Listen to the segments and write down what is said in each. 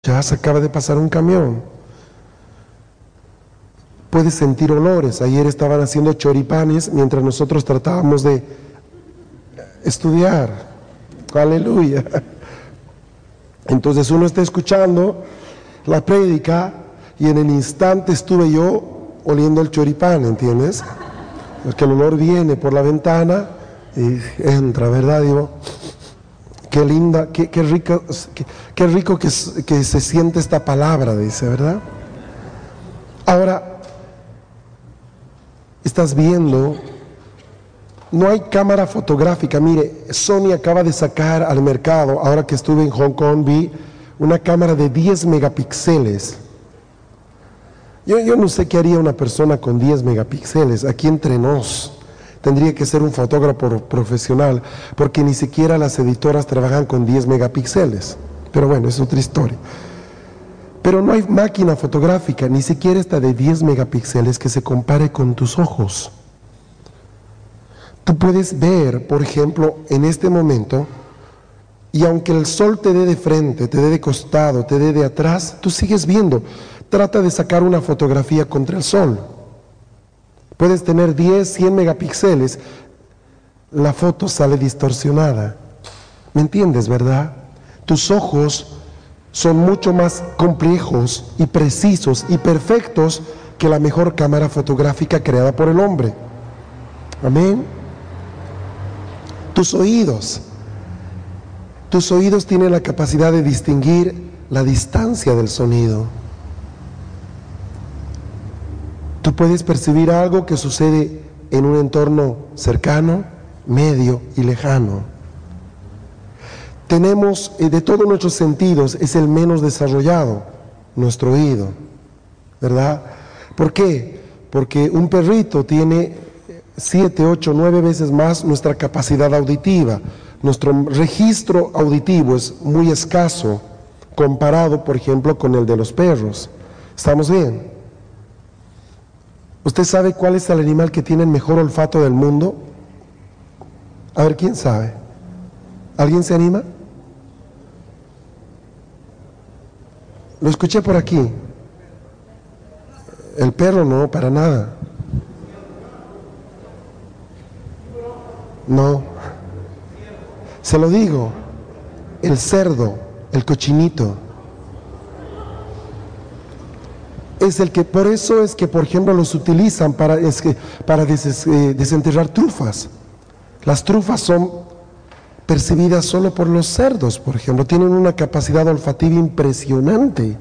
Ya se acaba de pasar un camión. Puedes sentir olores. Ayer estaban haciendo choripanes mientras nosotros tratábamos de estudiar. Aleluya. Entonces uno está escuchando la prédica y en el instante estuve yo oliendo el choripán, ¿entiendes? Porque el olor viene por la ventana y entra, ¿verdad? Digo, qué linda, qué rico que se siente esta palabra, dice, ¿verdad? Ahora, estás viendo, no hay cámara fotográfica. Mire, Sony acaba de sacar al mercado, ahora que estuve en Hong Kong, vi una cámara de 10 megapíxeles. Yo no sé qué haría una persona con 10 megapíxeles, aquí entre nos. Tendría que ser un fotógrafo profesional, porque ni siquiera las editoras trabajan con 10 megapíxeles. Pero bueno, es otra historia. Pero no hay máquina fotográfica, ni siquiera esta de 10 megapíxeles que se compare con tus ojos. Tú puedes ver, por ejemplo, en este momento, y aunque el sol te dé de frente, te dé de costado, te dé de atrás, tú sigues viendo. Trata de sacar una fotografía contra el sol. Puedes tener 10, 100 megapíxeles, la foto sale distorsionada. ¿Me entiendes, verdad? Tus ojos son mucho más complejos y precisos y perfectos que la mejor cámara fotográfica creada por el hombre. Amén. Tus oídos tienen la capacidad de distinguir la distancia del sonido. Tú puedes percibir algo que sucede en un entorno cercano, medio y lejano. Tenemos, de todos nuestros sentidos, es el menos desarrollado, nuestro oído, ¿verdad? ¿Por qué? Porque un perrito tiene 7, 8, 9 veces más nuestra capacidad auditiva. Nuestro registro auditivo es muy escaso comparado, por ejemplo, con el de los perros. ¿Estamos bien? ¿Usted sabe cuál es el animal que tiene el mejor olfato del mundo? A ver, ¿quién sabe? ¿Alguien se anima? Lo escuché por aquí. El perro no, para nada. No. Se lo digo. El cerdo, el cochinito. Es el que, por eso es que, por ejemplo, los utilizan para desenterrar trufas. Las trufas son percibidas solo por los cerdos, por ejemplo. Tienen una capacidad olfativa impresionante.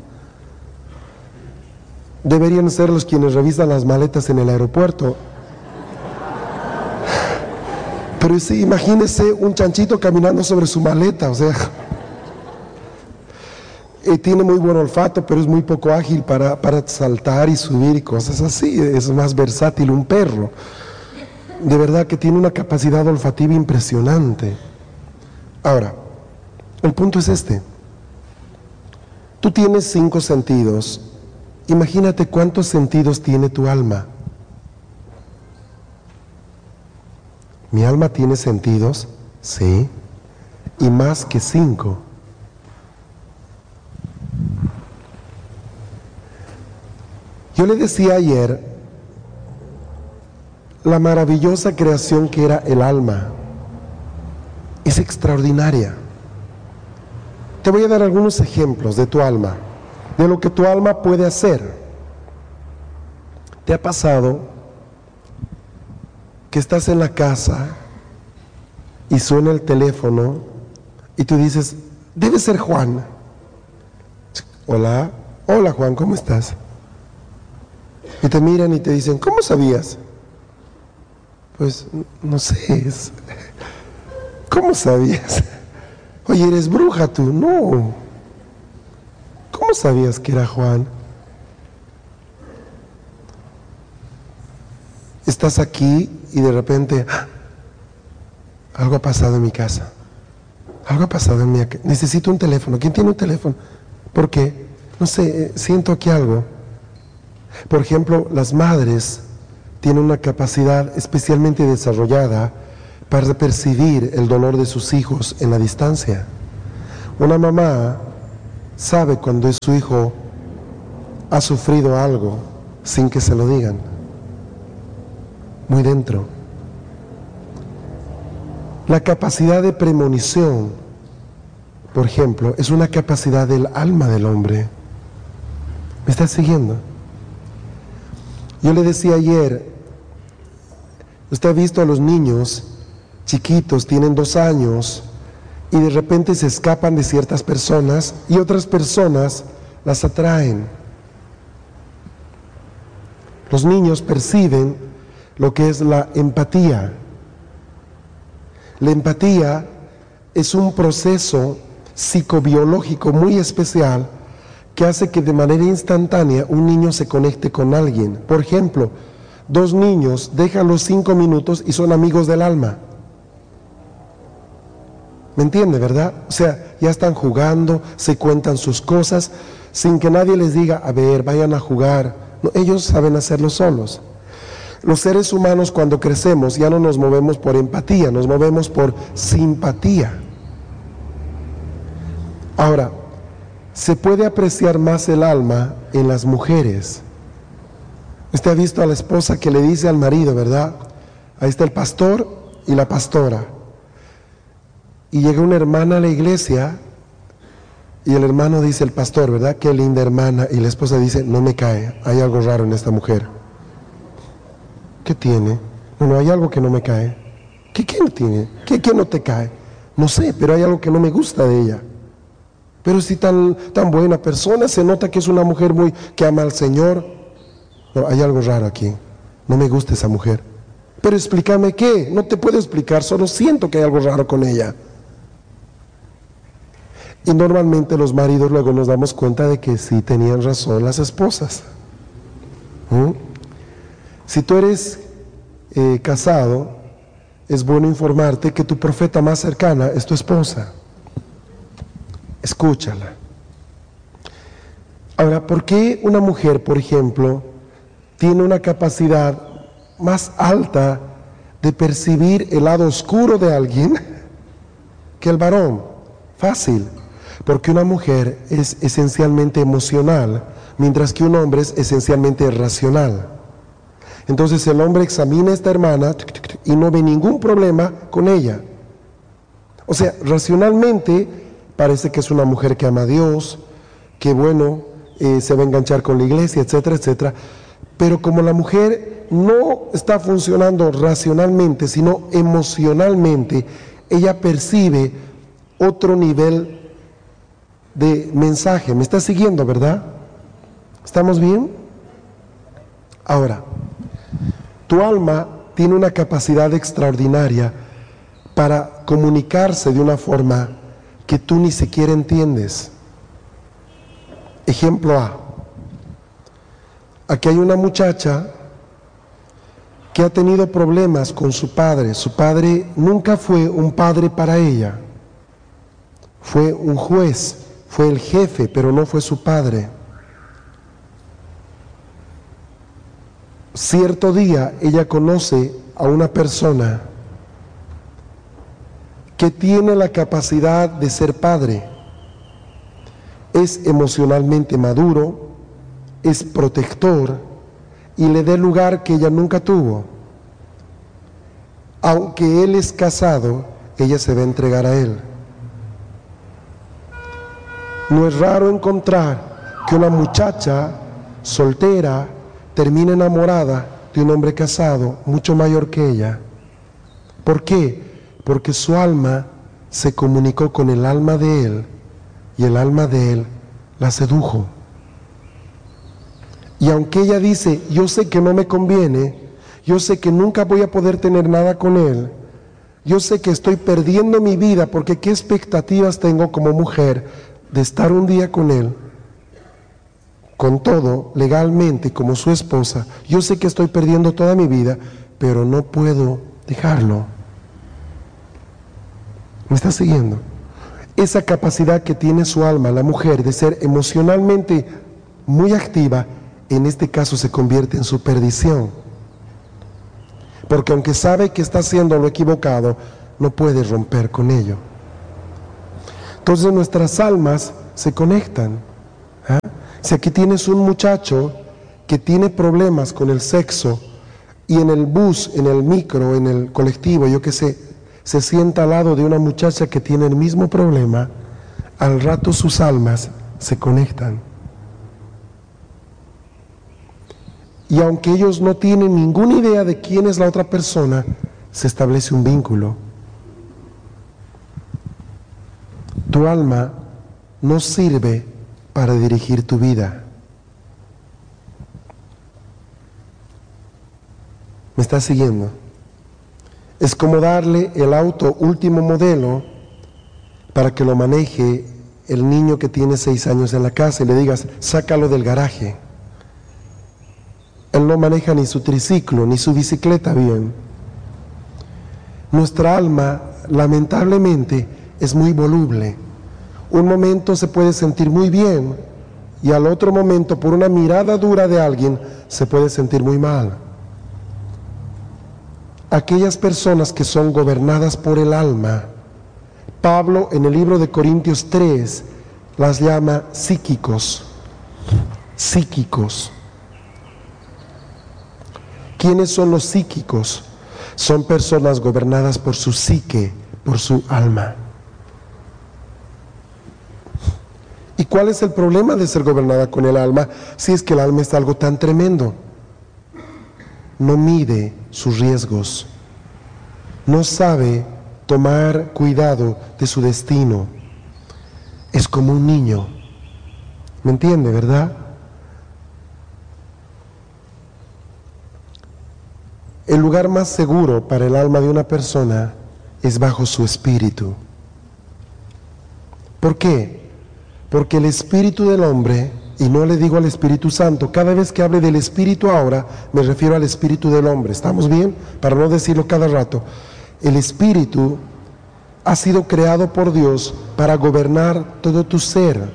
Deberían ser los quienes revisan las maletas en el aeropuerto. Pero sí, imagínese un chanchito caminando sobre su maleta, o sea... tiene muy buen olfato, pero es muy poco ágil para saltar y subir y cosas así. Es más versátil un perro. De verdad que tiene una capacidad olfativa impresionante. Ahora, el punto es este. Tú tienes 5 sentidos. Imagínate cuántos sentidos tiene tu alma. ¿Mi alma tiene sentidos? Sí. Y más que 5. Yo le decía ayer la maravillosa creación que era el alma. Es extraordinaria. Te voy a dar algunos ejemplos de tu alma, de lo que tu alma puede hacer. ¿Te ha pasado que estás en la casa y suena el teléfono y tú dices, debe ser Juan? Hola, hola Juan, ¿cómo estás? Y te miran y te dicen, ¿cómo sabías? Pues, no sé, ¿cómo sabías? Oye, ¿eres bruja tú? No. ¿Cómo sabías que era Juan? Estás aquí y de repente, algo ha pasado en mi casa. Algo ha pasado en mi casa. Necesito un teléfono. ¿Quién tiene un teléfono? ¿Por qué? No sé, siento aquí algo. Por ejemplo, las madres tienen una capacidad especialmente desarrollada para percibir el dolor de sus hijos en la distancia. Una mamá sabe cuando su hijo ha sufrido algo sin que se lo digan, muy dentro. La capacidad de premonición, por ejemplo, es una capacidad del alma del hombre. ¿Me estás siguiendo? Yo le decía ayer, usted ha visto a los niños chiquitos, tienen 2 años, y de repente se escapan de ciertas personas y otras personas las atraen. Los niños perciben lo que es la empatía. La empatía es un proceso psicobiológico muy especial que hace que de manera instantánea un niño se conecte con alguien. Por ejemplo, 2 niños dejan los 5 minutos y son amigos del alma. ¿Me entiende, verdad? O sea, ya están jugando, se cuentan sus cosas, sin que nadie les diga, a ver, vayan a jugar. No, ellos saben hacerlo solos. Los seres humanos cuando crecemos ya no nos movemos por empatía, nos movemos por simpatía. Ahora, se puede apreciar más el alma en las mujeres. Usted ha visto a la esposa que le dice al marido, ¿verdad? Ahí está el pastor y la pastora. Y llega una hermana a la iglesia y el hermano dice, el pastor, ¿verdad? Qué linda hermana. Y la esposa dice, no me cae, hay algo raro en esta mujer. ¿Qué tiene? No, hay algo que no me cae. ¿Qué no tiene? ¿Qué no te cae? No sé, pero hay algo que no me gusta de ella. Pero si tan buena persona, se nota que es una mujer que ama al Señor. No, hay algo raro aquí. No me gusta esa mujer. Pero explícame qué. No te puedo explicar, solo siento que hay algo raro con ella. Y normalmente los maridos luego nos damos cuenta de que sí tenían razón las esposas. Si tú eres casado, es bueno informarte que tu profeta más cercana es tu esposa. Escúchala. Ahora, ¿por qué una mujer, por ejemplo, tiene una capacidad más alta de percibir el lado oscuro de alguien que el varón? Fácil. Porque una mujer es esencialmente emocional, mientras que un hombre es esencialmente racional. Entonces el hombre examina a esta hermana y no ve ningún problema con ella. O sea, racionalmente parece que es una mujer que ama a Dios, que se va a enganchar con la iglesia, etcétera, etcétera. Pero como la mujer no está funcionando racionalmente, sino emocionalmente, ella percibe otro nivel de mensaje. ¿Me está siguiendo, verdad? ¿Estamos bien? Ahora, tu alma tiene una capacidad extraordinaria para comunicarse de una forma que tú ni siquiera entiendes. Ejemplo A. Aquí hay una muchacha que ha tenido problemas con su padre. Su padre nunca fue un padre para ella. Fue un juez, fue el jefe, pero no fue su padre. Cierto día ella conoce a una persona que tiene la capacidad de ser padre. Es emocionalmente maduro, es protector y le da el lugar que ella nunca tuvo. Aunque él es casado, ella se va a entregar a él. No es raro encontrar que una muchacha soltera termina enamorada de un hombre casado mucho mayor que ella. ¿Por qué? Porque su alma se comunicó con el alma de él y el alma de él la sedujo. Y aunque ella dice, yo sé que no me conviene, yo sé que nunca voy a poder tener nada con él, yo sé que estoy perdiendo mi vida porque qué expectativas tengo como mujer de estar un día con él, con todo, legalmente, como su esposa, yo sé que estoy perdiendo toda mi vida, pero no puedo dejarlo. ¿Me está siguiendo? Esa capacidad que tiene su alma, la mujer, de ser emocionalmente muy activa, en este caso se convierte en su perdición. Porque aunque sabe que está haciendo lo equivocado, no puede romper con ello. Entonces nuestras almas se conectan. ¿Ah? Si aquí tienes un muchacho que tiene problemas con el sexo y en el bus, en el micro, en el colectivo, yo qué sé, se sienta al lado de una muchacha que tiene el mismo problema, al rato sus almas se conectan. Y aunque ellos no tienen ninguna idea de quién es la otra persona, se establece un vínculo. Tu alma no sirve para dirigir tu vida. ¿Me estás siguiendo? Es como darle el auto último modelo para que lo maneje el niño que tiene 6 años en la casa y le digas, sácalo del garaje. Él no maneja ni su triciclo, ni su bicicleta bien. Nuestra alma, lamentablemente, es muy voluble. Un momento se puede sentir muy bien y al otro momento, por una mirada dura de alguien, se puede sentir muy mal. Aquellas personas que son gobernadas por el alma, Pablo en el libro de Corintios 3 las llama psíquicos. Psíquicos. ¿Quiénes son los psíquicos? Son personas gobernadas por su psique, por su alma. ¿Y cuál es el problema de ser gobernada con el alma? Si es que el alma es algo tan tremendo. No mide sus riesgos. No sabe tomar cuidado de su destino. Es como un niño. ¿Me entiende, verdad? El lugar más seguro para el alma de una persona es bajo su espíritu. ¿Por qué? Porque el espíritu del hombre, y no le digo al Espíritu Santo, cada vez que hable del espíritu ahora, me refiero al espíritu del hombre. ¿Estamos bien? Para no decirlo cada rato. El espíritu ha sido creado por Dios para gobernar todo tu ser.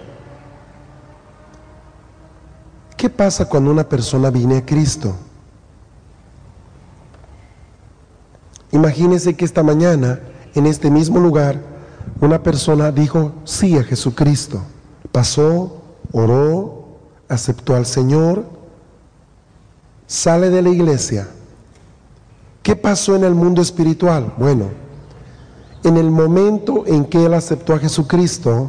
¿Qué pasa cuando una persona viene a Cristo? Imagínense que esta mañana, en este mismo lugar, una persona dijo sí a Jesucristo. Pasó, oró, aceptó al Señor, sale de la iglesia. ¿Qué pasó en el mundo espiritual? Bueno, en el momento en que él aceptó a Jesucristo,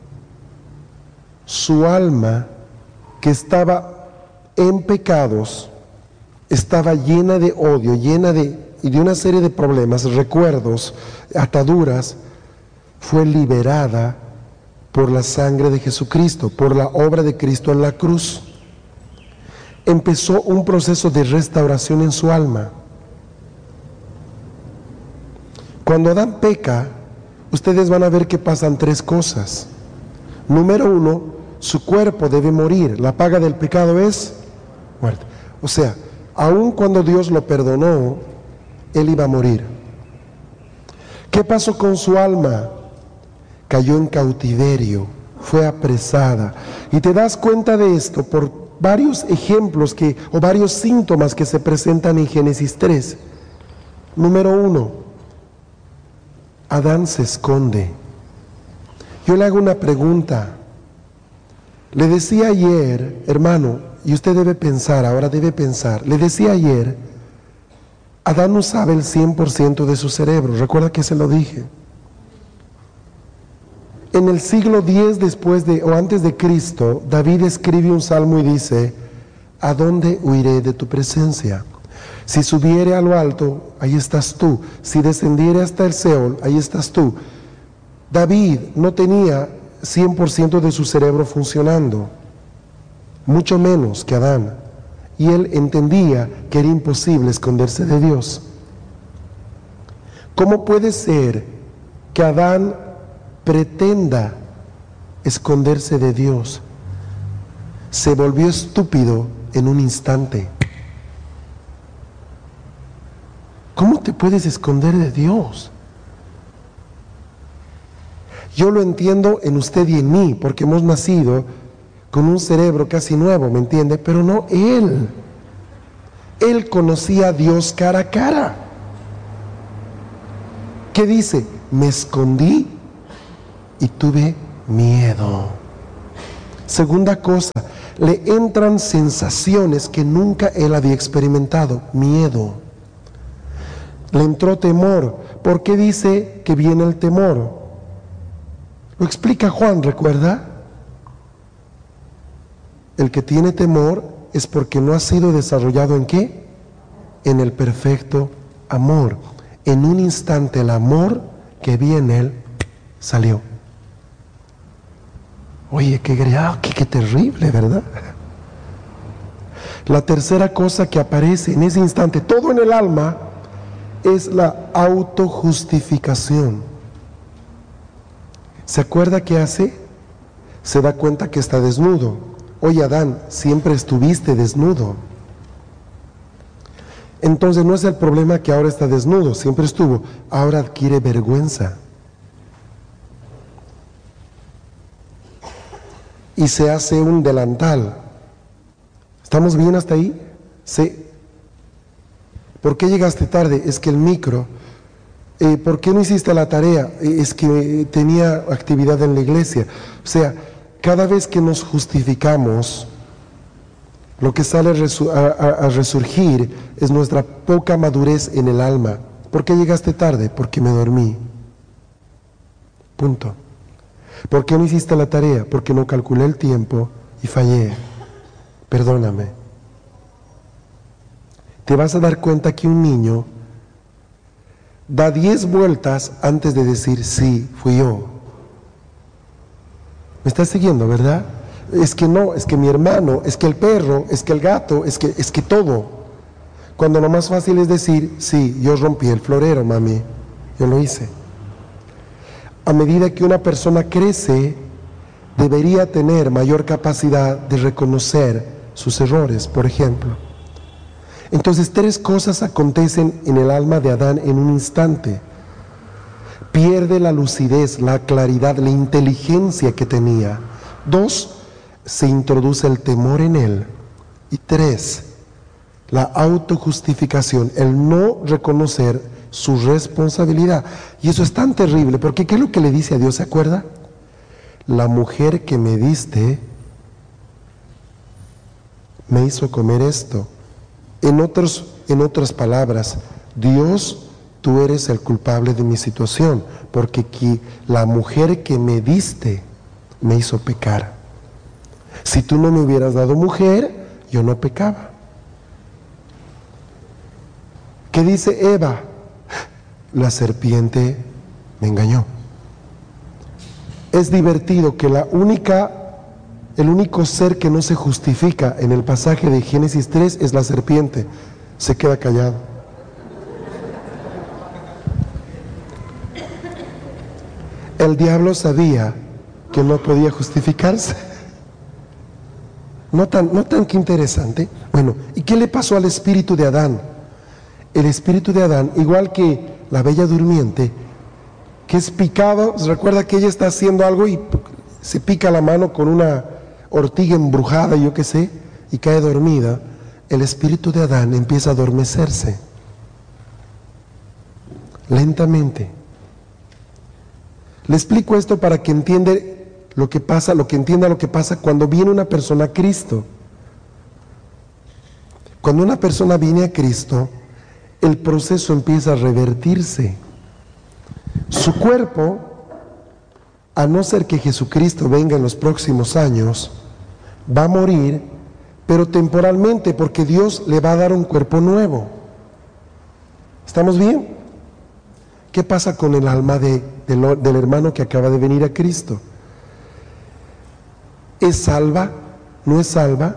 su alma, que estaba en pecados, estaba llena de odio, y de una serie de problemas, recuerdos, ataduras, fue liberada por la sangre de Jesucristo, por la obra de Cristo en la cruz. Empezó un proceso de restauración en su alma. Cuando Adán peca, ustedes van a ver que pasan 3 cosas. Número 1, su cuerpo debe morir. La paga del pecado es muerte. O sea, aun cuando Dios lo perdonó, él iba a morir. ¿Qué pasó con su alma? Cayó en cautiverio, fue apresada. Y te das cuenta de esto por varios ejemplos o varios síntomas que se presentan en Génesis 3. Número 1, Adán se esconde. Yo le hago una pregunta. Le decía ayer, hermano, y usted debe pensar, ahora debe pensar, le decía ayer, Adán no sabe el 100% de su cerebro, recuerda que se lo dije. En el siglo X después o antes de Cristo, David escribe un salmo y dice, ¿a dónde huiré de tu presencia? Si subiere a lo alto, ahí estás tú. Si descendiere hasta el Seol, ahí estás tú. David no tenía 100% de su cerebro funcionando, mucho menos que Adán. Y él entendía que era imposible esconderse de Dios. ¿Cómo puede ser que Adán pretenda esconderse de Dios? Se volvió estúpido en un instante. ¿Cómo te puedes esconder de Dios? Yo lo entiendo en usted y en mí, porque hemos nacido con un cerebro casi nuevo, ¿me entiende? Pero no él. Él conocía a Dios cara a cara. ¿Qué dice? Me escondí y tuve miedo. Segunda cosa, le entran sensaciones que nunca él había experimentado, miedo. Le entró temor. ¿Por qué dice que viene el temor? Lo explica Juan, ¿recuerda? El que tiene temor es porque no ha sido desarrollado ¿en qué? En el perfecto amor. En un instante el amor que vi en él salió. Oye, qué terrible, ¿verdad? La tercera cosa que aparece en ese instante, todo en el alma, es la autojustificación. ¿Se acuerda qué hace? Se da cuenta que está desnudo. Oye, Adán, siempre estuviste desnudo. Entonces no es el problema que ahora está desnudo, siempre estuvo. Ahora adquiere vergüenza. Y se hace un delantal. ¿Estamos bien hasta ahí? Sí. ¿Por qué llegaste tarde? Es que el micro. ¿Por qué no hiciste la tarea? Es que tenía actividad en la iglesia. O sea, cada vez que nos justificamos, lo que sale a resurgir es nuestra poca madurez en el alma. ¿Por qué llegaste tarde? Porque me dormí. Punto. ¿Por qué no hiciste la tarea? Porque no calculé el tiempo y fallé. Perdóname. Te vas a dar cuenta que un niño da 10 vueltas antes de decir, sí, fui yo. ¿Me estás siguiendo, verdad? Es que no, es que mi hermano, es que el perro, es que el gato, es que todo. Cuando lo más fácil es decir, sí, yo rompí el florero, mami, yo lo hice. A medida que una persona crece, debería tener mayor capacidad de reconocer sus errores, por ejemplo. Entonces, 3 cosas acontecen en el alma de Adán en un instante. Pierde la lucidez, la claridad, la inteligencia que tenía. 2, se introduce el temor en él. Y 3, la autojustificación, el no reconocer su responsabilidad. Y eso es tan terrible, porque ¿qué es lo que le dice a Dios? ¿Se acuerda? La mujer que me diste me hizo comer esto. En otras palabras, Dios, tú eres el culpable de mi situación, porque la mujer que me diste me hizo pecar. Si tú no me hubieras dado mujer, yo no pecaba. ¿Qué dice Eva? La serpiente me engañó. Es divertido que el único ser que no se justifica en el pasaje de Génesis 3 es la serpiente. Se queda callado. El diablo sabía que no podía justificarse. ¿No tan que interesante? Bueno, ¿y qué le pasó al espíritu de Adán? El espíritu de Adán, igual que la bella durmiente, que es picado, recuerda que ella está haciendo algo y se pica la mano con una ortiga embrujada, yo qué sé, y cae dormida. El espíritu de Adán empieza a adormecerse lentamente. Le explico esto para que entienda lo que pasa cuando viene una persona a Cristo. Cuando una persona viene a Cristo, el proceso empieza a revertirse. Su cuerpo, a no ser que Jesucristo venga en los próximos años, va a morir, pero temporalmente, porque Dios le va a dar un cuerpo nuevo. ¿Estamos bien? ¿Qué pasa con el alma del hermano que acaba de venir a Cristo? ¿Es salva? ¿No es salva?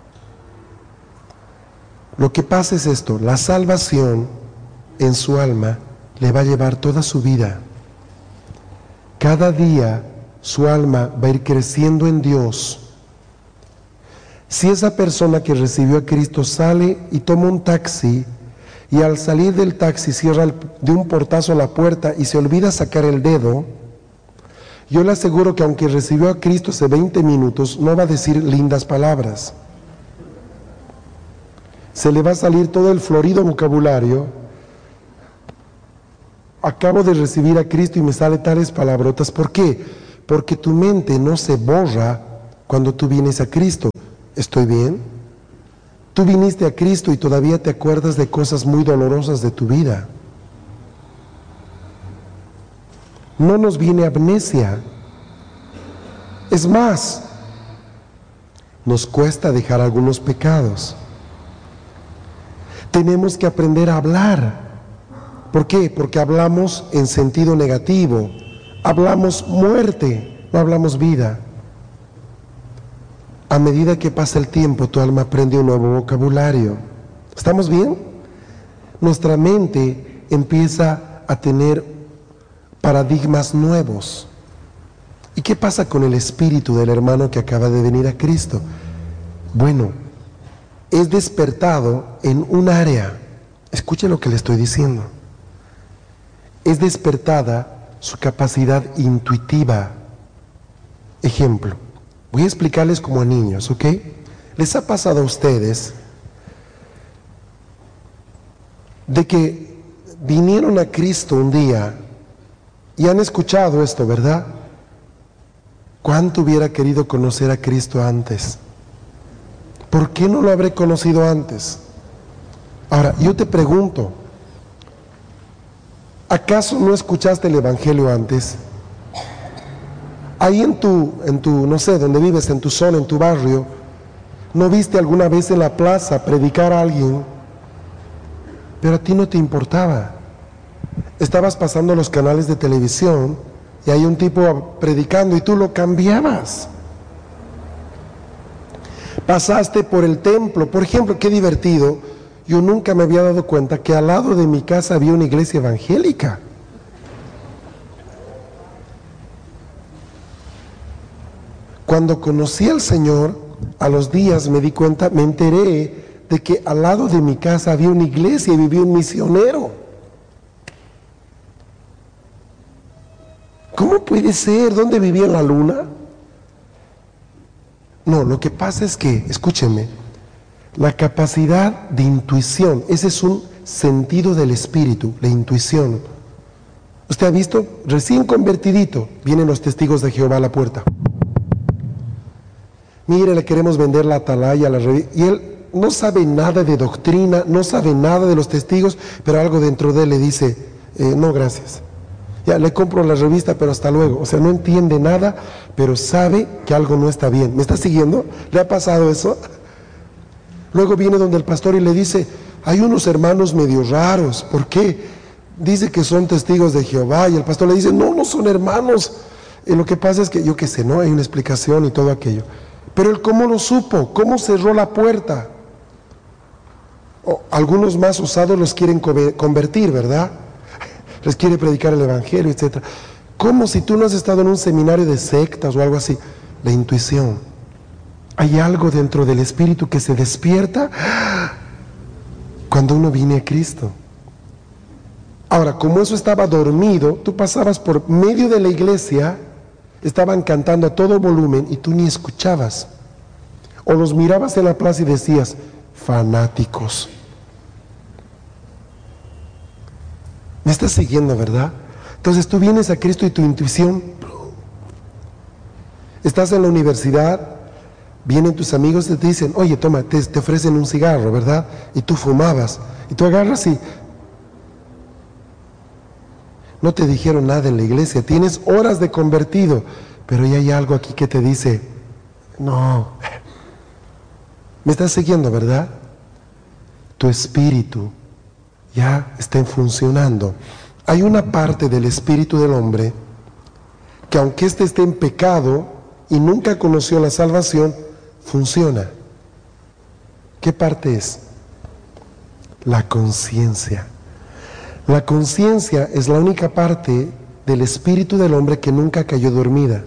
Lo que pasa es esto: la salvación en su alma le va a llevar toda su vida. Cada día su alma va a ir creciendo en Dios. Si esa persona que recibió a Cristo sale y toma un taxi, y al salir del taxi cierra de un portazo la puerta y se olvida sacar el dedo, yo le aseguro que aunque recibió a Cristo hace 20 minutos, no va a decir lindas palabras. Se le va a salir todo el florido vocabulario. Acabo de recibir a Cristo y me sale tales palabrotas. ¿Por qué? Porque tu mente no se borra cuando tú vienes a Cristo. ¿Estoy bien? Tú viniste a Cristo y todavía te acuerdas de cosas muy dolorosas de tu vida. No nos viene amnesia. Es más, nos cuesta dejar algunos pecados. Tenemos que aprender a hablar. ¿Por qué? Porque hablamos en sentido negativo. Hablamos muerte, no hablamos vida. A medida que pasa el tiempo, tu alma aprende un nuevo vocabulario. ¿Estamos bien? Nuestra mente empieza a tener paradigmas nuevos. ¿Y qué pasa con el espíritu del hermano que acaba de venir a Cristo? Bueno, es despertado en un área. Escuche lo que le estoy diciendo. Es despertada su capacidad intuitiva. Ejemplo, voy a explicarles como a niños, ¿ok? ¿Les ha pasado a ustedes de que vinieron a Cristo un día y han escuchado esto, verdad? ¿Cuánto hubiera querido conocer a Cristo antes? ¿Por qué no lo habré conocido antes? Ahora, yo te pregunto, ¿acaso no escuchaste el Evangelio antes? Ahí en tu, no sé, donde vives, en tu zona, en tu barrio, ¿no viste alguna vez en la plaza predicar a alguien? Pero a ti no te importaba. Estabas pasando los canales de televisión y hay un tipo predicando y tú lo cambiabas. Pasaste por el templo, por ejemplo, qué divertido. Yo nunca me había dado cuenta que al lado de mi casa había una iglesia evangélica. Cuando conocí al Señor, a los días me di cuenta, me enteré de que al lado de mi casa había una iglesia y vivía un misionero. ¿Cómo puede ser? ¿Dónde vivía en la luna? No, lo que pasa es que, escúcheme, la capacidad de intuición, ese es un sentido del espíritu, la intuición. Usted ha visto, recién convertidito, vienen los testigos de Jehová a la puerta. Mire, le queremos vender la atalaya, la revista, y él no sabe nada de doctrina, no sabe nada de los testigos, pero algo dentro de él le dice, no, gracias. Ya, le compro la revista, pero hasta luego. O sea, no entiende nada, pero sabe que algo no está bien. ¿Me está siguiendo? ¿Le ha pasado eso? Luego viene donde el pastor y le dice, hay unos hermanos medio raros. ¿Por qué? Dice que son testigos de Jehová. Y el pastor le dice, no, no son hermanos. Y lo que pasa es que, yo qué sé, ¿no? Hay una explicación y todo aquello. Pero él, ¿cómo lo supo? ¿Cómo cerró la puerta? Algunos más osados los quieren convertir, ¿verdad? Les quiere predicar el evangelio, etc. ¿Cómo si tú no has estado en un seminario de sectas o algo así? La intuición. Hay algo dentro del espíritu que se despierta cuando uno viene a Cristo. Ahora, como eso estaba dormido, tú pasabas por medio de la iglesia, estaban cantando a todo volumen y tú ni escuchabas. O los mirabas en la plaza y decías, fanáticos. ¿Me estás siguiendo, verdad? Entonces tú vienes a Cristo y tu intuición, estás en la universidad, vienen tus amigos y te dicen, oye, toma, te ofrecen un cigarro, ¿verdad? Y tú fumabas, y tú agarras y no te dijeron nada en la iglesia, tienes horas de convertido, pero ya hay algo aquí que te dice, no, ¿me estás siguiendo, verdad? Tu espíritu ya estén funcionando. Hay una parte del espíritu del hombre que aunque éste esté en pecado y nunca conoció la salvación, funciona. ¿Qué parte es? La conciencia. La conciencia es la única parte del espíritu del hombre que nunca cayó dormida.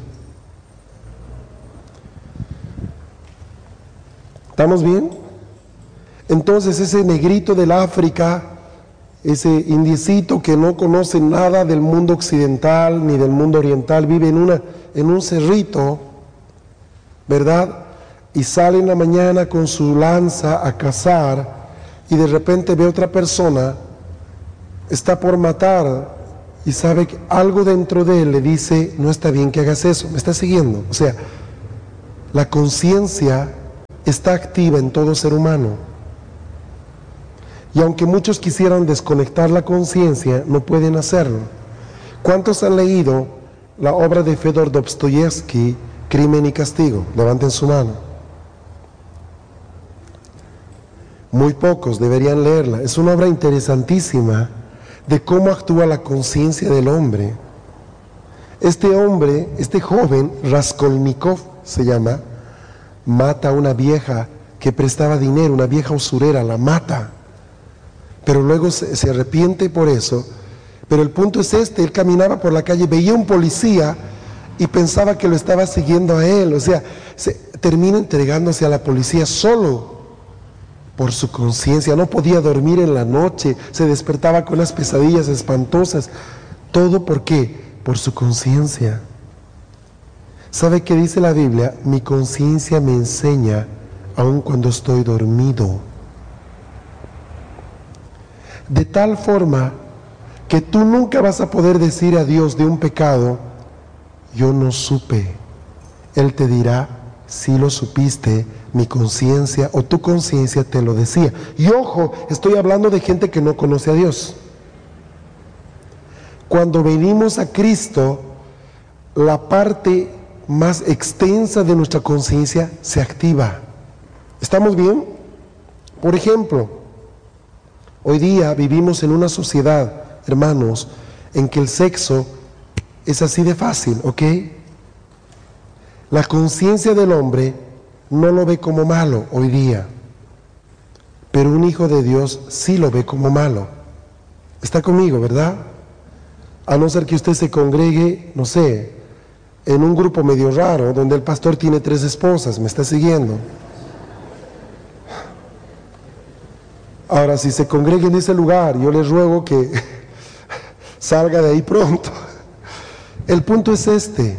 ¿Estamos bien? Entonces ese negrito del África, ese indiecito que no conoce nada del mundo occidental ni del mundo oriental, vive en un cerrito, ¿verdad? Y sale en la mañana con su lanza a cazar y de repente ve otra persona, está por matar y sabe que algo dentro de él le dice, no está bien que hagas eso. ¿Me está siguiendo? O sea, La conciencia está activa en todo ser humano. Y aunque muchos quisieran desconectar la conciencia, no pueden hacerlo. ¿Cuántos han leído la obra de Fedor Dostoyevsky, Crimen y Castigo? Levanten su mano. Muy pocos deberían leerla. Es una obra interesantísima de cómo actúa la conciencia del hombre. Este hombre, este joven, Raskolnikov se llama, mata a una vieja que prestaba dinero, una vieja usurera, la mata. Pero luego se arrepiente por eso. Pero el punto es este: él caminaba por la calle, veía un policía y pensaba que lo estaba siguiendo a él. O sea, termina entregándose a la policía solo por su conciencia. No podía dormir en la noche, se despertaba con unas pesadillas espantosas. ¿Todo por qué? Por su conciencia. ¿Sabe qué dice la Biblia? Mi conciencia me enseña aun cuando estoy dormido. De tal forma que tú nunca vas a poder decir a Dios de un pecado, yo no supe. Él te dirá, si lo supiste, mi conciencia o tu conciencia te lo decía. Y ojo, estoy hablando de gente que no conoce a Dios. Cuando venimos a Cristo, la parte más extensa de nuestra conciencia se activa. ¿Estamos bien? Por ejemplo, hoy día vivimos en una sociedad, hermanos, en que el sexo es así de fácil, ¿ok? La conciencia del hombre no lo ve como malo hoy día, pero un hijo de Dios sí lo ve como malo. Está conmigo, ¿verdad? A no ser que usted se congregue, no sé, en un grupo medio raro, donde el pastor tiene 3 esposas, ¿me está siguiendo? Ahora, si se congrega en ese lugar, yo les ruego que salga de ahí pronto. El punto es este.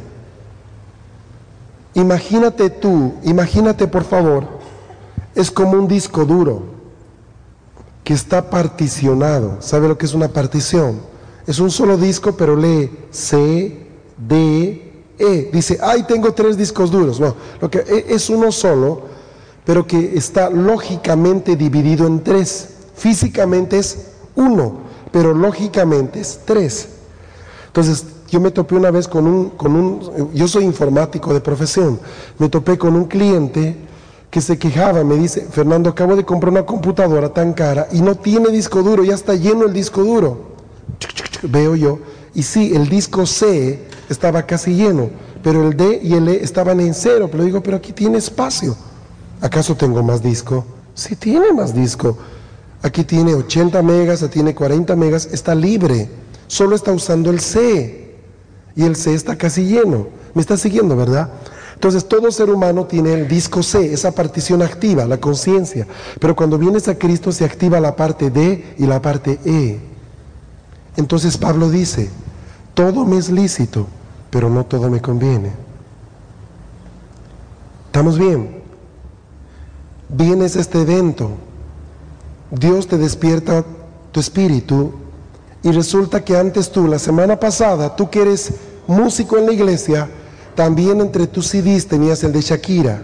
Imagínate por favor, es como un disco duro que está particionado. ¿Sabe lo que es una partición? Es un solo disco, pero lee C, D, E. Dice, ay, tengo 3 discos duros. No, lo que es uno solo, pero que está lógicamente dividido en 3. Físicamente es 1, pero lógicamente es 3. Entonces, yo me topé una vez yo soy informático de profesión, me topé con un cliente que se quejaba, me dice, Fernando, acabo de comprar una computadora tan cara y no tiene disco duro, ya está lleno el disco duro. Veo yo, y sí, el disco C estaba casi lleno, pero el D y el E estaban en 0, pero digo, pero aquí tiene espacio. ¿Acaso tengo más disco? Sí tiene más disco. Aquí tiene 80 megas, aquí tiene 40 megas, está libre. Solo está usando el C. Y el C está casi lleno. ¿Me está siguiendo, verdad? Entonces todo ser humano tiene el disco C, esa partición activa, la conciencia. Pero cuando vienes a Cristo se activa la parte D y la parte E. Entonces Pablo dice, todo me es lícito, pero no todo me conviene. ¿Estamos bien? Vienes a este evento, Dios te despierta tu espíritu y resulta que antes tú, la semana pasada, tú que eres músico en la iglesia, también entre tus CDs tenías el de Shakira.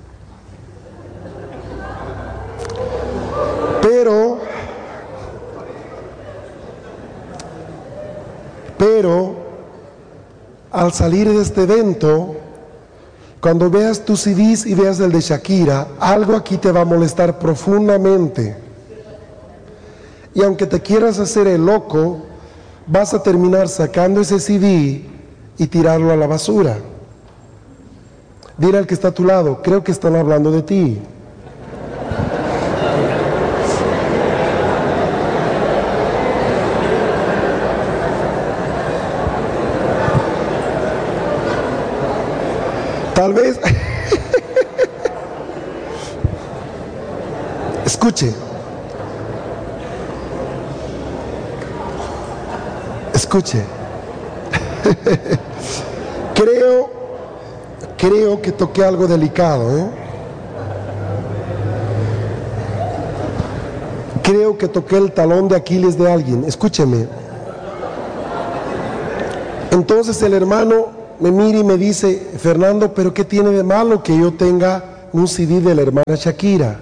Pero al salir de este evento, cuando veas tus CDs y veas el de Shakira, algo aquí te va a molestar profundamente. Y aunque te quieras hacer el loco, vas a terminar sacando ese CD y tirarlo a la basura. Dile al que está a tu lado, creo que están hablando de ti. Tal vez, escuche, creo que toqué algo delicado, ¿eh? Creo que toqué el talón de Aquiles de alguien, escúcheme. Entonces el hermano me mira y me dice, Fernando, ¿pero qué tiene de malo que yo tenga un CD de la hermana Shakira?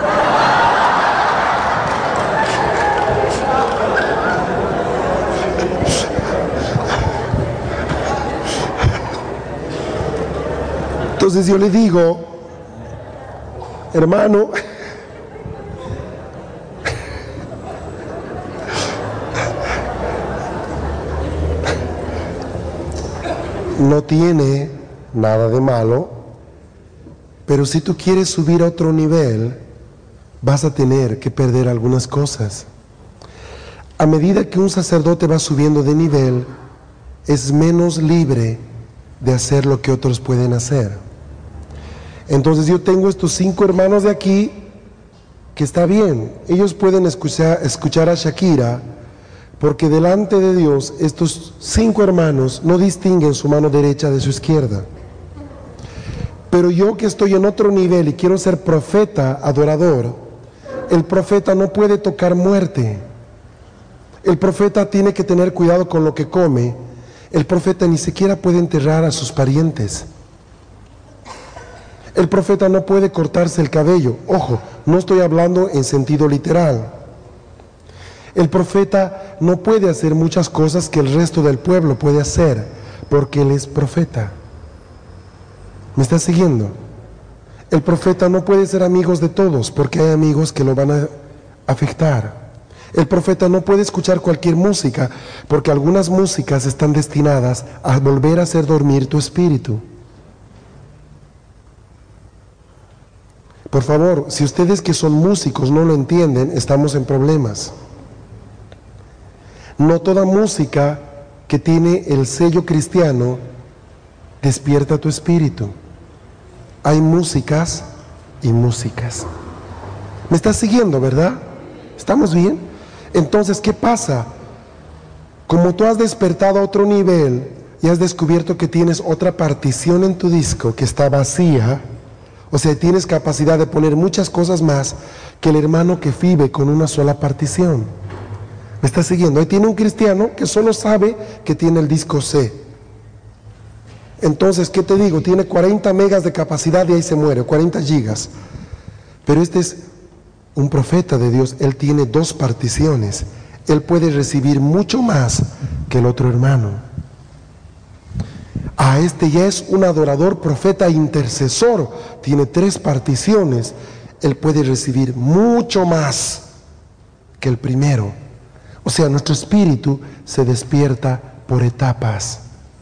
Entonces yo le digo, hermano, no tiene nada de malo, pero si tú quieres subir a otro nivel, vas a tener que perder algunas cosas. A medida que un sacerdote va subiendo de nivel, es menos libre de hacer lo que otros pueden hacer. Entonces yo tengo estos 5 hermanos de aquí, que está bien, ellos pueden escuchar a Shakira, porque delante de Dios estos 5 hermanos no distinguen su mano derecha de su izquierda. Pero yo que estoy en otro nivel y quiero ser profeta, adorador, el profeta no puede tocar muerte. El profeta tiene que tener cuidado con lo que come. El profeta ni siquiera puede enterrar a sus parientes. El profeta no puede cortarse el cabello. Ojo, no estoy hablando en sentido literal. El profeta no puede hacer muchas cosas que el resto del pueblo puede hacer, porque él es profeta. ¿Me estás siguiendo? El profeta no puede ser amigos de todos, porque hay amigos que lo van a afectar. El profeta no puede escuchar cualquier música, porque algunas músicas están destinadas a volver a hacer dormir tu espíritu. Por favor, si ustedes que son músicos no lo entienden, estamos en problemas. No toda música que tiene el sello cristiano despierta tu espíritu. Hay músicas y músicas. ¿Me estás siguiendo, verdad? ¿Estamos bien? Entonces, ¿qué pasa? Como tú has despertado a otro nivel y has descubierto que tienes otra partición en tu disco que está vacía, o sea, tienes capacidad de poner muchas cosas más que el hermano que vive con una sola partición. ¿Me estás siguiendo? Ahí tiene un cristiano que solo sabe que tiene el disco C. Entonces, ¿qué te digo? Tiene 40 megas de capacidad y ahí se muere, 40 gigas. Pero este es un profeta de Dios, él tiene 2 particiones. Él puede recibir mucho más que el otro hermano. Este ya es un adorador, profeta, intercesor. Tiene 3 particiones. Él puede recibir mucho más que el primero. O sea, nuestro espíritu se despierta por etapas.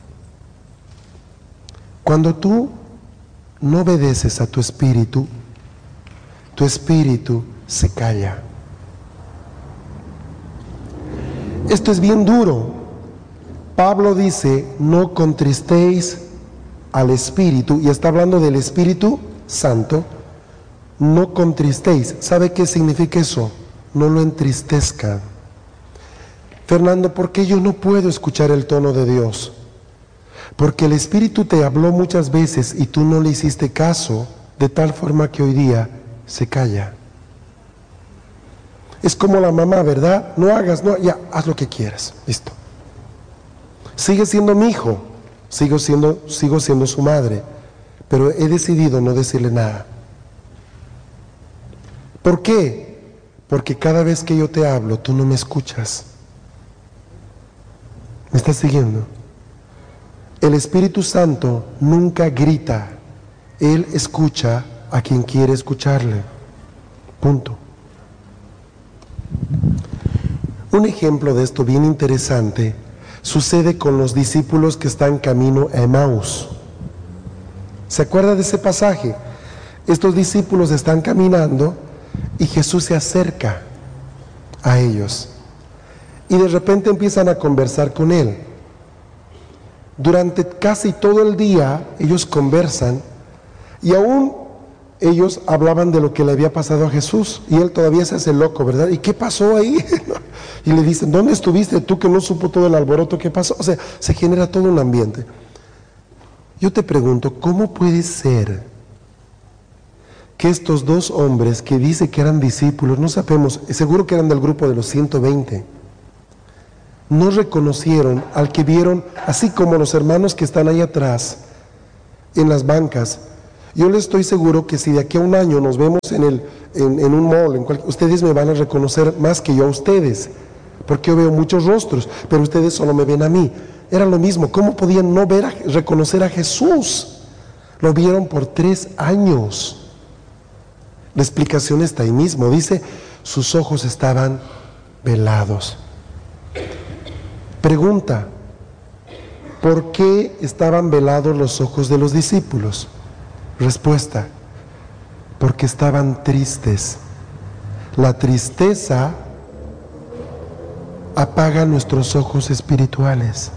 Cuando tú no obedeces a tu espíritu se calla. Esto es bien duro. Pablo dice, no contristéis al Espíritu, y está hablando del Espíritu Santo. No contristéis. ¿Sabe qué significa eso? No lo entristezcan. Fernando, ¿por qué yo no puedo escuchar el tono de Dios? Porque el Espíritu te habló muchas veces y tú no le hiciste caso, de tal forma que hoy día se calla. Es como la mamá, ¿verdad? No hagas, no, ya, haz lo que quieras, listo. Sigue siendo mi hijo, sigo siendo su madre, pero he decidido no decirle nada. ¿Por qué? Porque cada vez que yo te hablo, tú no me escuchas. ¿Me estás siguiendo? El Espíritu Santo nunca grita, Él escucha a quien quiere escucharle. Punto. Un ejemplo de esto bien interesante sucede con los discípulos que están camino a Emaús. ¿Se acuerda de ese pasaje? Estos discípulos están caminando y Jesús se acerca a ellos y de repente empiezan a conversar con Él. Durante casi todo el día ellos conversan y aún ellos hablaban de lo que le había pasado a Jesús y Él todavía se hace loco, ¿verdad? ¿Y qué pasó ahí? Y le dicen, ¿dónde estuviste tú que no supo todo el alboroto que pasó? O sea, se genera todo un ambiente. Yo te pregunto, ¿cómo puede ser que estos 2 hombres que dice que eran discípulos, no sabemos, seguro que eran del grupo de los 120, no reconocieron al que vieron, así como los hermanos que están ahí atrás, en las bancas. Yo les estoy seguro que si de aquí a un año nos vemos en un mall, ustedes me van a reconocer más que yo a ustedes, porque yo veo muchos rostros, pero ustedes solo me ven a mí. Era lo mismo, ¿cómo podían no reconocer a Jesús? Lo vieron por 3 años. La explicación está ahí mismo, dice, sus ojos estaban velados. Pregunta, ¿por qué estaban velados los ojos de los discípulos? Respuesta, porque estaban tristes. La tristeza apaga nuestros ojos espirituales.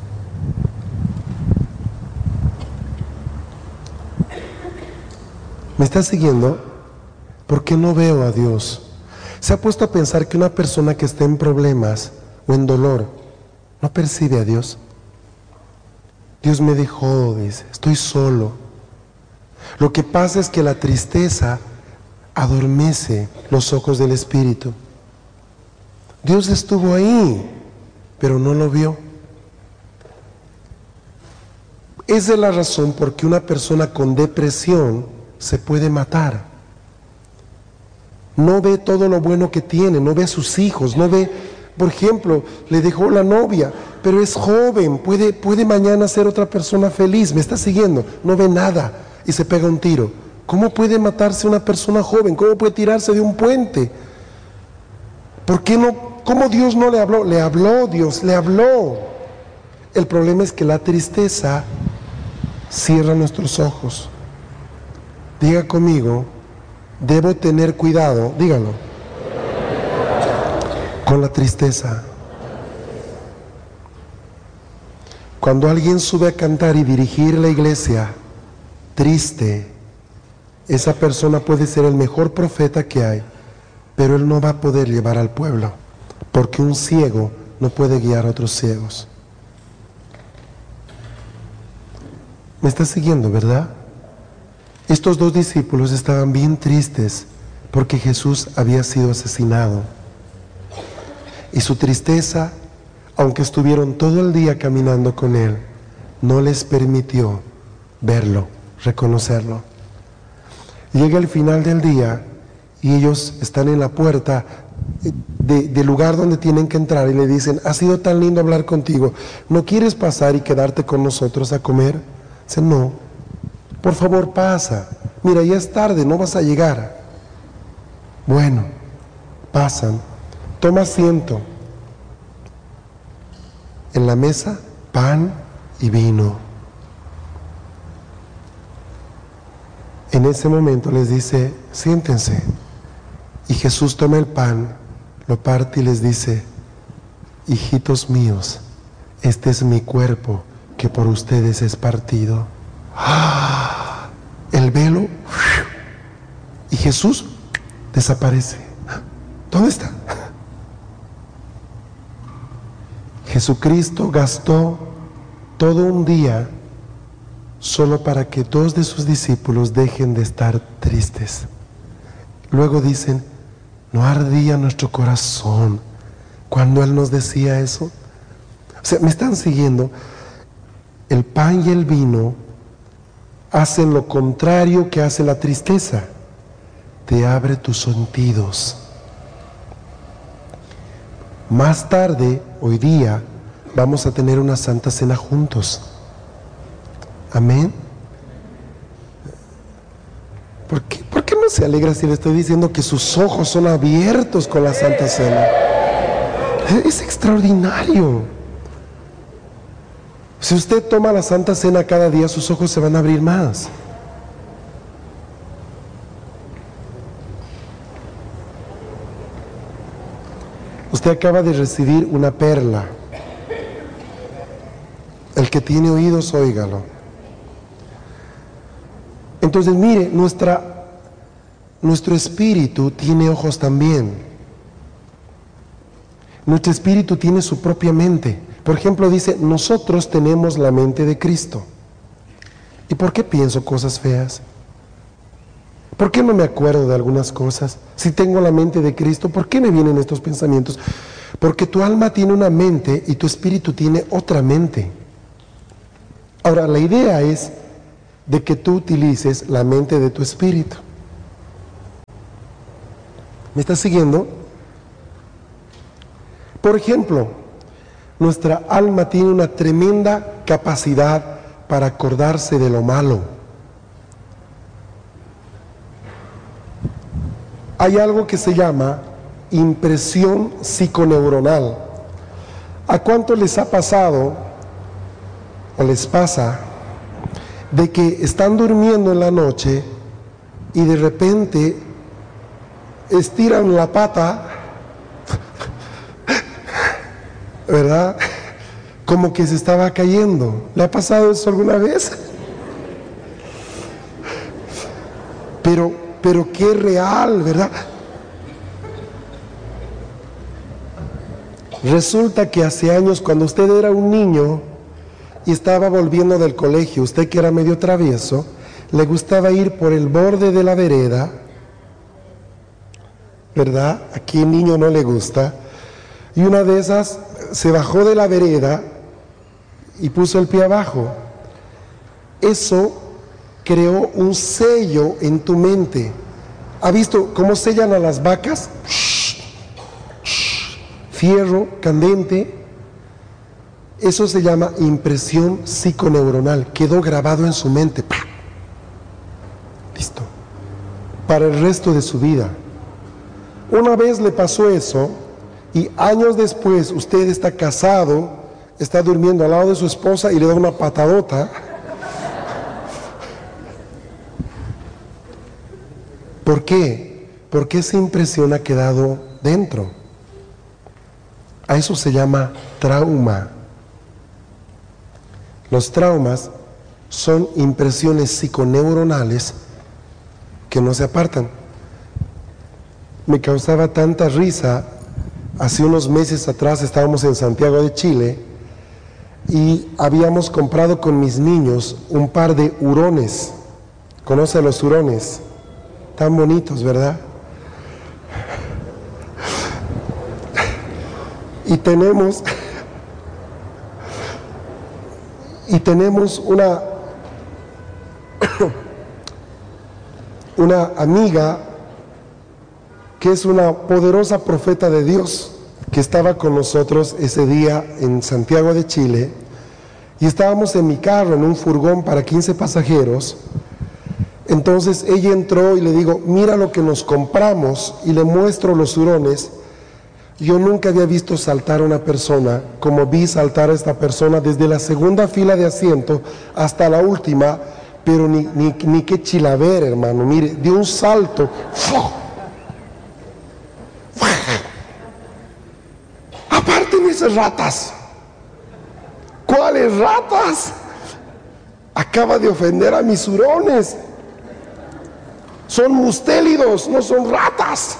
¿Me está siguiendo? ¿Por qué no veo a Dios? ¿Se ha puesto a pensar que una persona que está en problemas o en dolor no percibe a Dios? Dios me dejó, dice, estoy solo. Lo que pasa es que la tristeza adormece los ojos del espíritu. Dios estuvo ahí, pero no lo vio. Esa es la razón por que una persona con depresión se puede matar. No ve todo lo bueno que tiene, no ve a sus hijos, no ve, por ejemplo, le dejó la novia, pero es joven, puede mañana ser otra persona feliz, me está siguiendo, no ve nada y se pega un tiro. ¿Cómo puede matarse una persona joven? ¿Cómo puede tirarse de un puente? ¿Por qué no? ¿Cómo Dios no le habló? Le habló Dios, le habló. El problema es que la tristeza cierra nuestros ojos. Diga conmigo, debo tener cuidado, dígalo, con la tristeza. Cuando alguien sube a cantar y dirigir la iglesia triste, esa persona puede ser el mejor profeta que hay, pero él no va a poder llevar al pueblo, porque un ciego no puede guiar a otros ciegos. ¿Me está siguiendo, verdad? Estos 2 discípulos estaban bien tristes porque Jesús había sido asesinado. Y su tristeza, aunque estuvieron todo el día caminando con Él, no les permitió verlo, reconocerlo. Llega el final del día y ellos están en la puerta del lugar donde tienen que entrar y le dicen, ha sido tan lindo hablar contigo, ¿no quieres pasar y quedarte con nosotros a comer? Dice, no, por favor pasa, mira ya es tarde, no vas a llegar. Bueno, pasan, toma asiento. En la mesa, pan y vino. En ese momento les dice, siéntense. Y Jesús toma el pan, lo parte y les dice, hijitos míos, este es mi cuerpo que por ustedes es partido. ¡Ah! El velo, y Jesús desaparece. ¿Dónde está? Jesucristo gastó todo un día solo para que 2 de sus discípulos dejen de estar tristes. Luego dicen, ¿no ardía nuestro corazón cuando Él nos decía eso? O sea, ¿me están siguiendo? El pan y el vino hacen lo contrario que hace la tristeza. Te abre tus sentidos. Más tarde, hoy día, vamos a tener una Santa Cena juntos. Amén. ¿Por qué no se alegra si le estoy diciendo que sus ojos son abiertos con la Santa Cena? Es extraordinario. Si usted toma la Santa Cena cada día, sus ojos se van a abrir más. Usted acaba de recibir una perla. El que tiene oídos, óigalo. Entonces, mire, nuestro espíritu tiene ojos también. Nuestro espíritu tiene su propia mente. Por ejemplo, dice, nosotros tenemos la mente de Cristo. ¿Y por qué pienso cosas feas? ¿Por qué no me acuerdo de algunas cosas? Si tengo la mente de Cristo, ¿por qué me vienen estos pensamientos? Porque tu alma tiene una mente y tu espíritu tiene otra mente. Ahora, la idea es de que tú utilices la mente de tu espíritu. ¿Me estás siguiendo? Por ejemplo, nuestra alma tiene una tremenda capacidad para acordarse de lo malo. Hay algo que se llama impresión psiconeuronal. ¿A cuánto les ha pasado o les pasa de que están durmiendo en la noche y de repente estiran la pata, ¿verdad? Como que se estaba cayendo? ¿Le ha pasado eso alguna vez? Pero qué real, ¿verdad? Resulta que hace años, cuando usted era un niño y estaba volviendo del colegio, usted que era medio travieso, le gustaba ir por el borde de la vereda, ¿verdad? ¿A qué niño no le gusta? Y una de esas se bajó de la vereda y puso el pie abajo. Eso creó un sello en tu mente. ¿Ha visto cómo sellan a las vacas? Fierro, candente. Eso se llama impresión psiconeuronal. Quedó grabado en su mente. Listo. Para el resto de su vida. Una vez le pasó eso y años después usted está casado, está durmiendo al lado de su esposa y le da una patadota. ¿Por qué? Porque esa impresión ha quedado dentro. A eso se llama trauma. Los traumas son impresiones psiconeuronales que no se apartan. Me causaba tanta risa. Hace unos meses atrás estábamos en Santiago de Chile y habíamos comprado con mis niños un par de hurones. ¿Conoce los hurones? Tan bonitos, ¿verdad? Y tenemos una amiga que es una poderosa profeta de Dios, que estaba con nosotros ese día en Santiago de Chile, y estábamos en mi carro, en un furgón para 15 pasajeros. Entonces ella entró y le digo, mira lo que nos compramos, y le muestro los hurones. Yo nunca había visto saltar a una persona como vi saltar a esta persona desde la segunda fila de asiento hasta la última, pero ni qué chilaver, hermano. Mire, dio un salto. Aparten esas ratas. ¿Cuáles ratas? Acaba de ofender a mis hurones. Son mustélidos, no son ratas.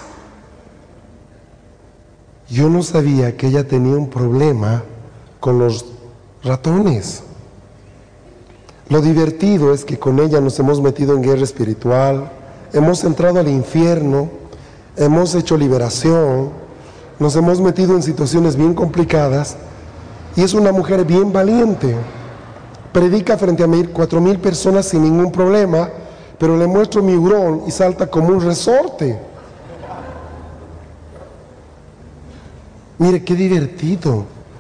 Yo no sabía que ella tenía un problema con los ratones. Lo divertido es que con ella nos hemos metido en guerra espiritual, hemos entrado al infierno, hemos hecho liberación, nos hemos metido en situaciones bien complicadas, y es una mujer bien valiente. Predica frente a 4,000 personas sin ningún problema, pero le muestro mi hurón y salta como un resorte. Mire qué divertido.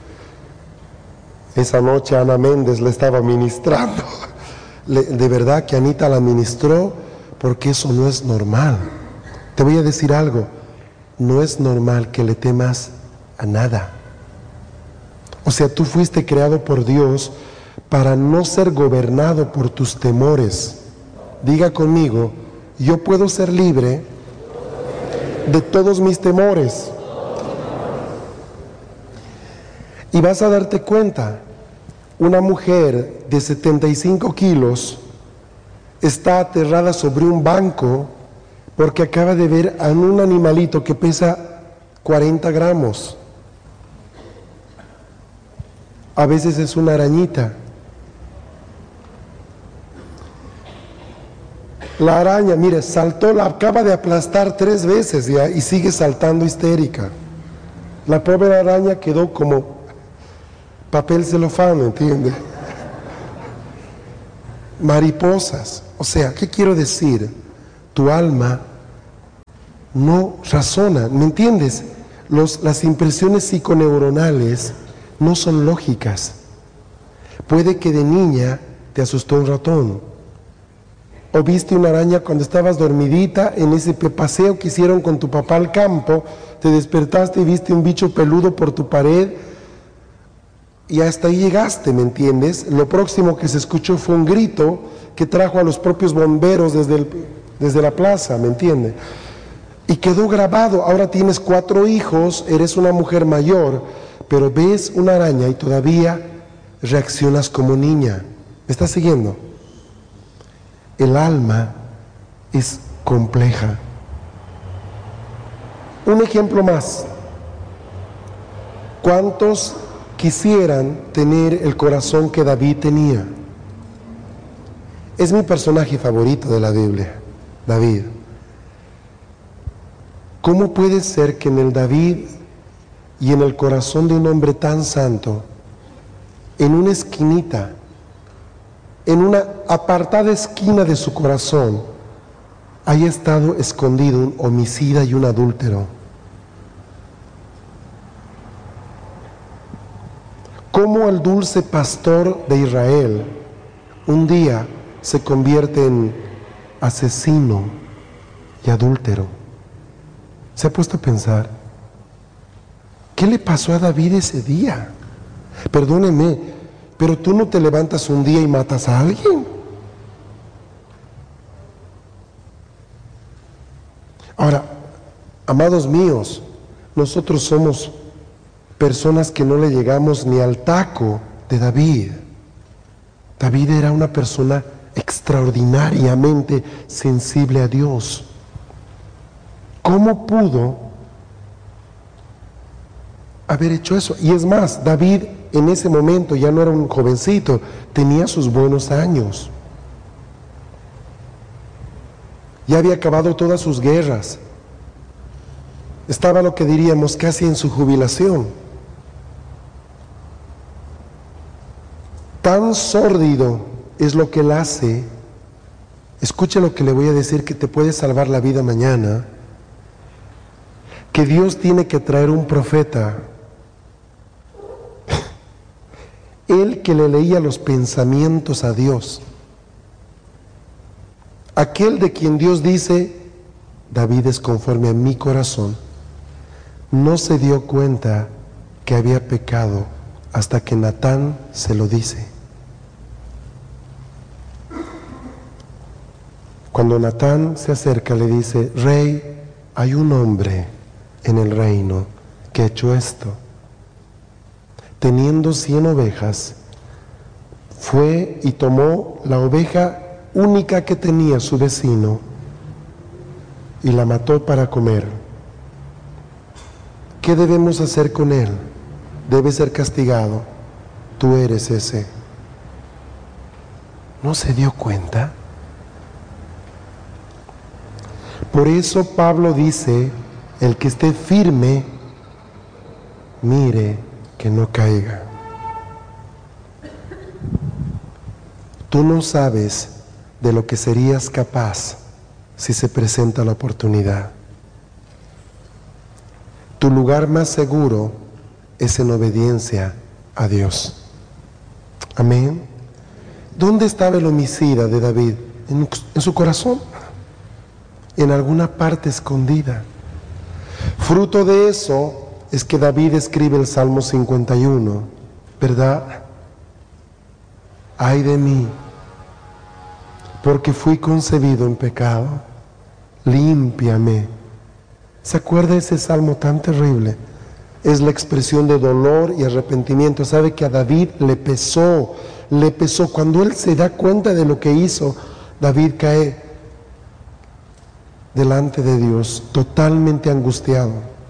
Esa noche Ana Méndez le estaba ministrando. De verdad que Anita la ministró, porque eso no es normal. Te voy a decir algo, no es normal que le temas a nada. O sea, tú fuiste creado por Dios para no ser gobernado por tus temores. Diga conmigo, yo puedo ser libre de todos mis temores. Y vas a darte cuenta, una mujer de 75 kilos está aterrada sobre un banco porque acaba de ver a un animalito que pesa 40 gramos. A veces es una arañita. La araña, mire, saltó, la acaba de aplastar 3 veces ya y sigue saltando histérica. La pobre araña quedó como papel celofán, ¿entiendes? Mariposas. O sea, ¿qué quiero decir? Tu alma no razona, ¿me entiendes? Las impresiones psiconeuronales no son lógicas. Puede que de niña te asustó un ratón, o viste una araña cuando estabas dormidita en ese paseo que hicieron con tu papá al campo, te despertaste y viste un bicho peludo por tu pared, y hasta ahí llegaste, ¿me entiendes? Lo próximo que se escuchó fue un grito que trajo a los propios bomberos desde la plaza, ¿me entiendes? Y quedó grabado. Ahora tienes 4 hijos, eres una mujer mayor, pero ves una araña y todavía reaccionas como niña. ¿Me estás siguiendo? El alma es compleja. Un ejemplo más. ¿Cuántos quisieran tener el corazón que David tenía? Es mi personaje favorito de la Biblia, David. ¿Cómo puede ser que en el David y en el corazón de un hombre tan santo, en una esquinita, en una apartada esquina de su corazón, haya estado escondido un homicida y un adúltero? ¿Cómo el dulce pastor de Israel un día se convierte en asesino y adúltero? ¿Se ha puesto a pensar? ¿Qué le pasó a David ese día? Perdóneme, pero tú no te levantas un día y matas a alguien. Ahora, amados míos, nosotros somos personas que no le llegamos ni al taco de David. David era una persona extraordinariamente sensible a Dios. ¿Cómo pudo haber hecho eso? Y es más, David en ese momento ya no era un jovencito, tenía sus buenos años. Ya había acabado todas sus guerras. Estaba, lo que diríamos, casi en su jubilación. Tan sórdido es lo que él hace. Escuche lo que le voy a decir, que te puede salvar la vida mañana. Que Dios tiene que traer un profeta, él que le leía los pensamientos a Dios, aquel de quien Dios dice: David es conforme a mi corazón, no se dio cuenta que había pecado hasta que Natán se lo dice. Cuando Natán se acerca, le dice: Rey, hay un hombre en el reino que ha hecho esto. Teniendo 100 ovejas, fue y tomó la oveja única que tenía su vecino y la mató para comer. ¿Qué debemos hacer con él? Debe ser castigado. Tú eres ese. ¿No se dio cuenta? Por eso Pablo dice: el que esté firme, mire que no caiga. Tú no sabes de lo que serías capaz si se presenta la oportunidad. Tu lugar más seguro es en obediencia a Dios. Amén. ¿Dónde estaba el homicida de David? En su corazón, en alguna parte escondida. Fruto de eso es que David escribe el Salmo 51, ¿verdad? Ay de mí, porque fui concebido en pecado, límpiame. ¿Se acuerda ese salmo tan terrible? Es la expresión de dolor y arrepentimiento. Sabe que a David le pesó. Cuando él se da cuenta de lo que hizo, David cae delante de Dios, totalmente angustiado.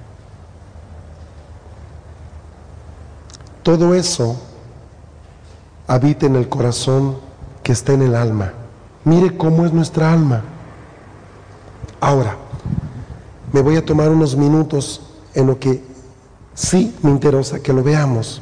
Todo eso habita en el corazón que está en el alma. Mire cómo es nuestra alma. Ahora, me voy a tomar unos minutos en lo que Sí, me interesa que lo veamos.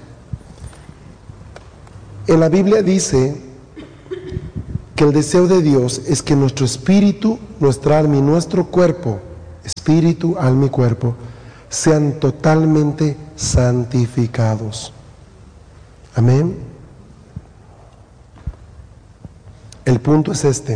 En la Biblia dice que el deseo de Dios es que nuestro espíritu, nuestra alma y nuestro cuerpo, espíritu, alma y cuerpo, sean totalmente santificados. Amén. El punto es este: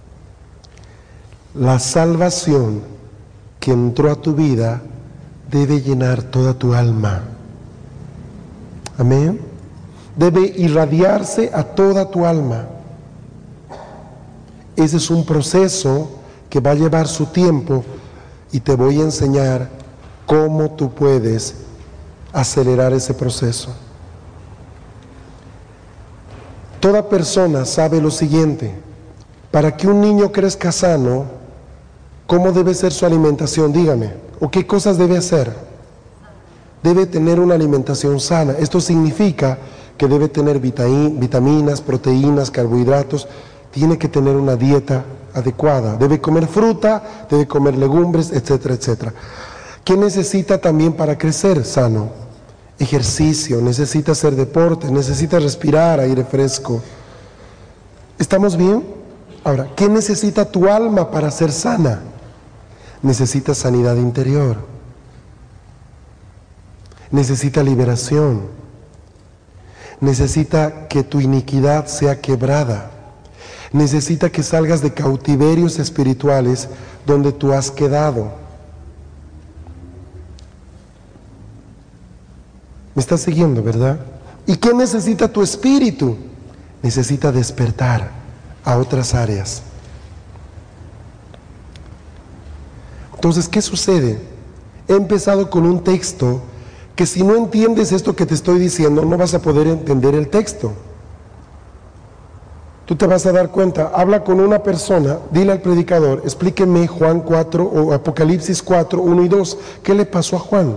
la salvación que entró a tu vida debe llenar toda tu alma. Amén. Debe irradiarse a toda tu alma. Ese es un proceso que va a llevar su tiempo y te voy a enseñar cómo tú puedes acelerar ese proceso. Toda persona sabe lo siguiente: para que un niño crezca sano, ¿cómo debe ser su alimentación? Dígame, ¿o qué cosas debe hacer? Debe tener una alimentación sana. Esto significa que debe tener vitaminas, proteínas, carbohidratos. Tiene que tener una dieta adecuada. Debe comer fruta, debe comer legumbres, etcétera, etcétera. ¿Qué necesita también para crecer sano? Ejercicio, necesita hacer deporte, necesita respirar aire fresco. ¿Estamos bien? Ahora, ¿qué necesita tu alma para ser sana? Necesita sanidad interior. Necesita liberación. Necesita que tu iniquidad sea quebrada. Necesita que salgas de cautiverios espirituales donde tú has quedado. ¿Me estás siguiendo, verdad? ¿Y qué necesita tu espíritu? Necesita despertar a otras áreas. Entonces, ¿qué sucede? He empezado con un texto que si no entiendes esto que te estoy diciendo, no vas a poder entender el texto. Tú te vas a dar cuenta, habla con una persona, dile al predicador, explíqueme Juan 4 o Apocalipsis 4, 1 y 2. ¿Qué le pasó a Juan?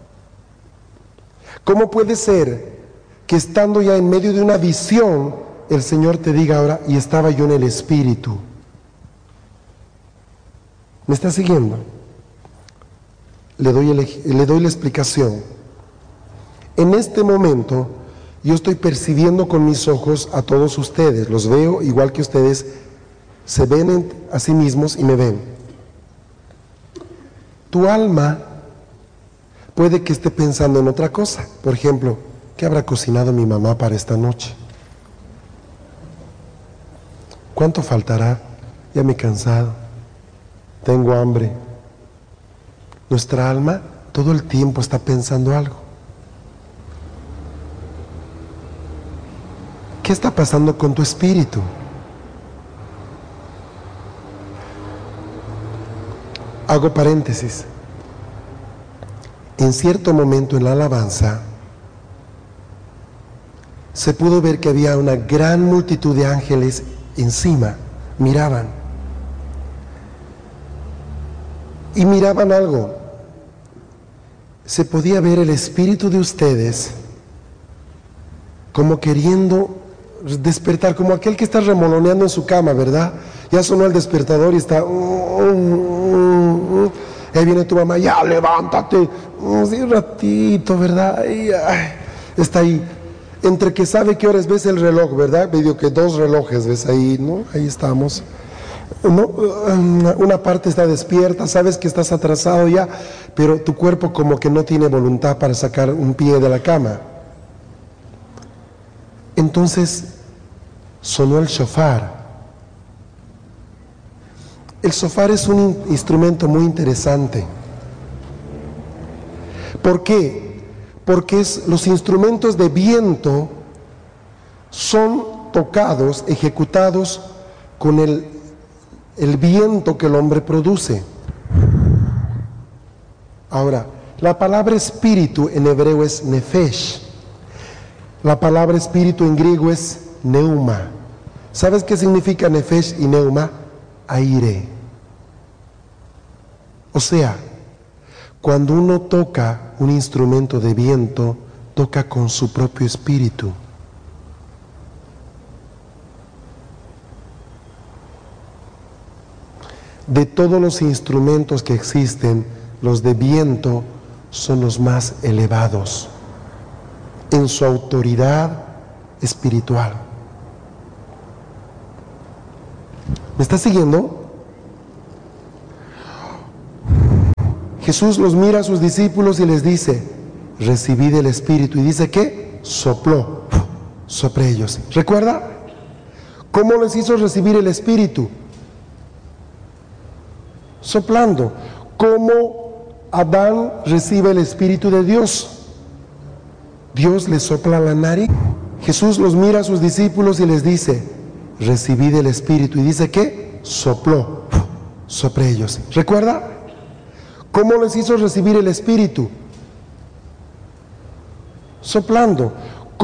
¿Cómo puede ser que estando ya en medio de una visión, el Señor te diga ahora, y estaba yo en el Espíritu? ¿Me está siguiendo? Le doy la explicación. En este momento, yo estoy percibiendo con mis ojos a todos ustedes, los veo igual que ustedes se ven a sí mismos y me ven. Tu alma puede que esté pensando en otra cosa. Por ejemplo, ¿qué habrá cocinado mi mamá para esta noche? ¿Cuánto faltará? Ya me he cansado, tengo hambre. Nuestra alma todo el tiempo está pensando algo. ¿Qué está pasando con tu espíritu? Hago paréntesis. En cierto momento en la alabanza se pudo ver que había una gran multitud de ángeles encima, miraban. Y miraban algo. Se podía ver el espíritu de ustedes como queriendo despertar, como aquel que está remoloneando en su cama, ¿verdad? Ya sonó el despertador y está... Ahí viene tu mamá, ya levántate, sí, un ratito, ¿verdad? Está ahí, entre que sabe qué horas, ves el reloj, ¿verdad? Medio que 2 relojes ves ahí, ¿no? Ahí estamos. No, una parte está despierta, sabes que estás atrasado ya, pero tu cuerpo como que no tiene voluntad para sacar un pie de la cama. Entonces sonó el shofar. El shofar es un instrumento muy interesante. ¿Por qué? Porque los instrumentos de viento son tocados, ejecutados con el viento que el hombre produce. Ahora, la palabra espíritu en hebreo es nefesh. La palabra espíritu en griego es neuma. ¿Sabes qué significa nefesh y neuma? Aire. O sea, cuando uno toca un instrumento de viento, toca con su propio espíritu. De todos los instrumentos que existen, los de viento son los más elevados en su autoridad espiritual. ¿Me está siguiendo? Jesús los mira a sus discípulos y les dice: recibid el Espíritu. Y dice que sopló sobre ellos. ¿Recuerda? ¿Cómo les hizo recibir el Espíritu? Soplando. ¿Cómo Adán recibe el Espíritu de Dios? Dios le sopla la nariz. Jesús los mira a sus discípulos y les dice: recibid el Espíritu. Y dice que sopló sobre ellos. ¿Recuerda? ¿Cómo les hizo recibir el Espíritu? Soplando.